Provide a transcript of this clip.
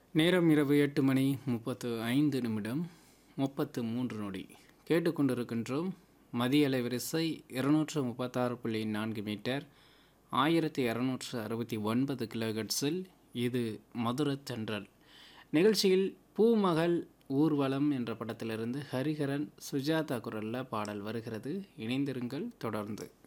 நேரம் இரவு 8 மணி 35 நிமிடம் 33 நொடி. கேட்டுக்கொண்டிருக்கின்றோம் மதிய அலைவரிசை 236.4 மீட்டர் 1269 கிலோஹெர்ட்ஸில். இது மதுரச்சென்றல் நிகழ்ச்சியில் பூமகள் ஊர்வலம் என்ற படத்திலிருந்து ஹரிஹரன் சுஜாதா குரல்ல பாடல் வருகிறது. இணைந்திருங்கள் தொடர்ந்து.